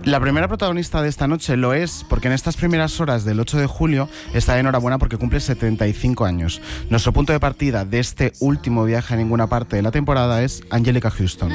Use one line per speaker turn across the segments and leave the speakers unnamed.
La primera protagonista de esta noche lo es porque en estas primeras horas del 8 de julio está de enhorabuena porque cumple 75 años. Nuestro punto de partida de este último viaje a ninguna parte de la temporada es Anjelica Huston.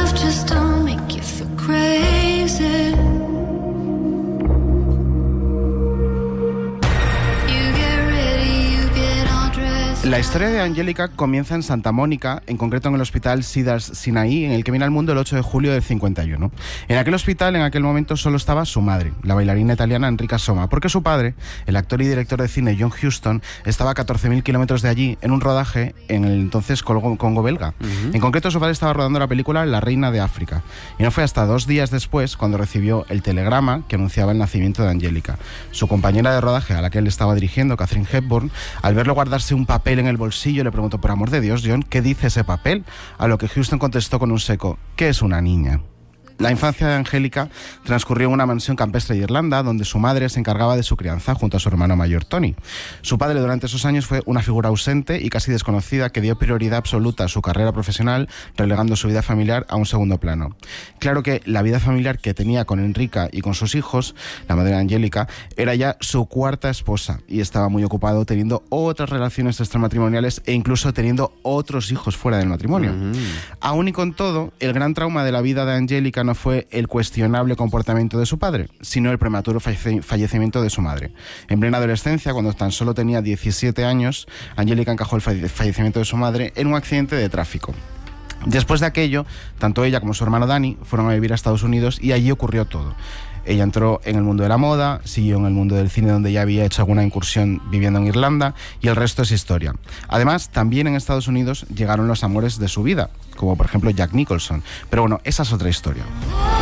La historia de Anjelica comienza en Santa Mónica, en concreto en el hospital Cedars Sinai, en el que viene al mundo el 8 de julio del 51. En aquel hospital, en aquel momento, solo estaba su madre, la bailarina italiana Enrica Soma, porque su padre, el actor y director de cine John Huston, estaba a 14.000 kilómetros de allí en un rodaje en el entonces Congo belga. En concreto, su padre estaba rodando la película La Reina de África. Y no fue hasta 2 días después cuando recibió el telegrama que anunciaba el nacimiento de Anjelica. Su compañera de rodaje, a la que él estaba dirigiendo, Katharine Hepburn, al verlo guardarse un papel en el bolsillo, le preguntó: por amor de Dios, John, ¿qué dice ese papel? A lo que Huston contestó con un seco: ¿qué es una niña? La infancia de Anjelica transcurrió en una mansión campestre de Irlanda, donde su madre se encargaba de su crianza junto a su hermano mayor Tony. Su padre durante esos años fue una figura ausente y casi desconocida que dio prioridad absoluta a su carrera profesional, relegando su vida familiar a un segundo plano. Claro que la vida familiar que tenía con Enrica y con sus hijos, la madre de Anjelica, era ya su cuarta esposa y estaba muy ocupado teniendo otras relaciones extramatrimoniales e incluso teniendo otros hijos fuera del matrimonio. Aún y con todo, el gran trauma de la vida de Anjelica no fue el cuestionable comportamiento de su padre, sino el prematuro fallecimiento de su madre. En plena adolescencia, cuando tan solo tenía 17 años, Anjelica encajó el fallecimiento de su madre en un accidente de tráfico. Después de aquello, tanto ella como su hermano Danny fueron a vivir a Estados Unidos y allí ocurrió todo. Ella entró en el mundo de la moda, siguió en el mundo del cine, donde ya había hecho alguna incursión viviendo en Irlanda, y el resto es historia. Además, también en Estados Unidos llegaron los amores de su vida, como por ejemplo Jack Nicholson. Pero bueno, esa es otra historia.